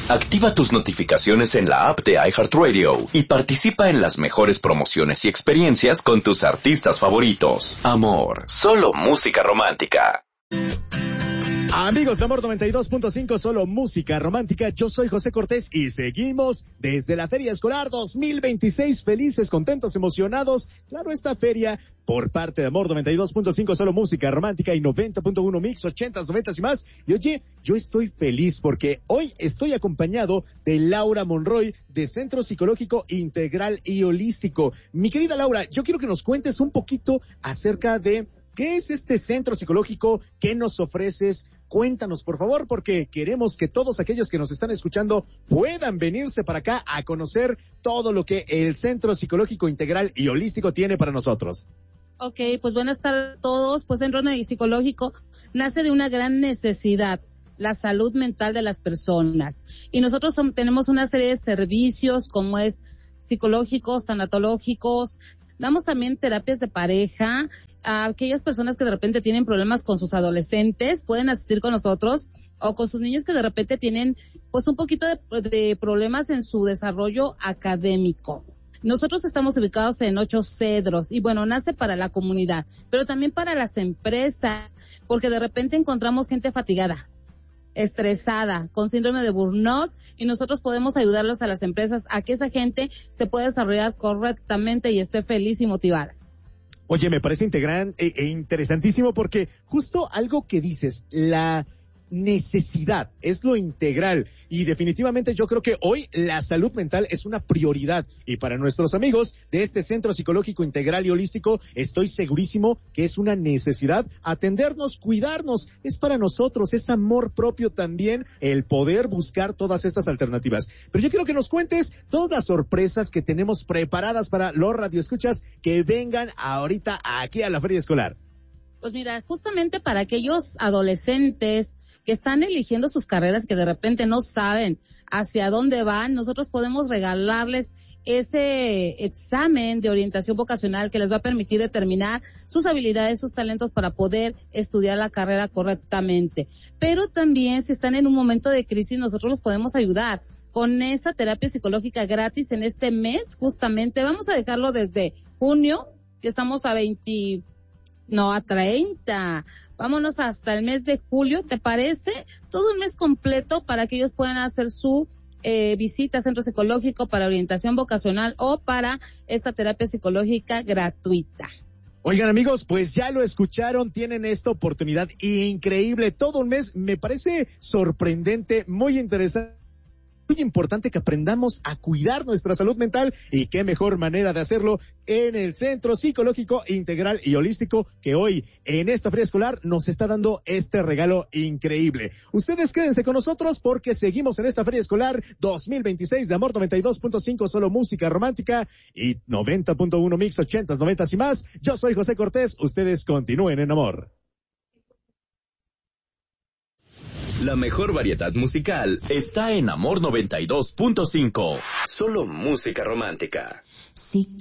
Activa tus notificaciones en la app de iHeartRadio y participa en las mejores promociones y experiencias con tus artistas favoritos. Amor, solo música romántica. Amigos de Amor 92.5, solo música romántica. Yo soy José Cortés y seguimos desde la Feria Escolar 2026. Felices, contentos, emocionados. Claro, esta feria por parte de Amor 92.5, solo música romántica y 90.1 mix, 80s, 90s y más. Y oye, yo estoy feliz porque hoy estoy acompañado de Laura Monroy de Centro Psicológico Integral y Holístico. Mi querida Laura, yo quiero que nos cuentes un poquito acerca de ¿qué es este centro psicológico? ¿Qué nos ofreces? Cuéntanos, por favor, porque queremos que todos aquellos que nos están escuchando puedan venirse para acá a conocer todo lo que el Centro Psicológico Integral y Holístico tiene para nosotros. Ok, pues buenas tardes a todos. Pues Centro Psicológico nace de una gran necesidad, la salud mental de las personas. Y nosotros tenemos una serie de servicios como es psicológicos, tanatológicos. Damos también terapias de pareja a aquellas personas que de repente tienen problemas con sus adolescentes, pueden asistir con nosotros, o con sus niños que de repente tienen pues un poquito de problemas en su desarrollo académico. Nosotros estamos ubicados en 8 Cedros y bueno, nace para la comunidad, pero también para las empresas, porque de repente encontramos gente fatigada, estresada, con síndrome de burnout, y nosotros podemos ayudarlos a las empresas a que esa gente se pueda desarrollar correctamente y esté feliz y motivada. Oye, me parece interesantísimo porque justo algo que dices, la necesidad es lo integral y definitivamente yo creo que hoy la salud mental es una prioridad y para nuestros amigos de este Centro Psicológico Integral y Holístico estoy segurísimo que es una necesidad atendernos, cuidarnos, es para nosotros, es amor propio también el poder buscar todas estas alternativas. Pero yo quiero que nos cuentes todas las sorpresas que tenemos preparadas para los radioescuchas que vengan ahorita aquí a la Feria Escolar. Pues mira, justamente para aquellos adolescentes que están eligiendo sus carreras, que de repente no saben hacia dónde van, nosotros podemos regalarles ese examen de orientación vocacional que les va a permitir determinar sus habilidades, sus talentos para poder estudiar la carrera correctamente. Pero también si están en un momento de crisis, nosotros los podemos ayudar con esa terapia psicológica gratis en este mes. Justamente vamos a dejarlo desde junio, que estamos a 30. Vámonos hasta el mes de julio, ¿te parece? Todo un mes completo para que ellos puedan hacer su visita a centro psicológico para orientación vocacional o para esta terapia psicológica gratuita. Oigan amigos, pues ya lo escucharon, tienen esta oportunidad increíble, todo un mes, me parece sorprendente, muy interesante. Muy importante que aprendamos a cuidar nuestra salud mental y qué mejor manera de hacerlo en el Centro Psicológico Integral y Holístico que hoy en esta feria escolar nos está dando este regalo increíble. Ustedes quédense con nosotros porque seguimos en esta feria escolar 2026 de Amor 92.5 solo música romántica y 90.1 mix 80s, 90s y más. Yo soy José Cortés, ustedes continúen en amor. La mejor variedad musical está en Amor 92.5. Solo música romántica. Sí.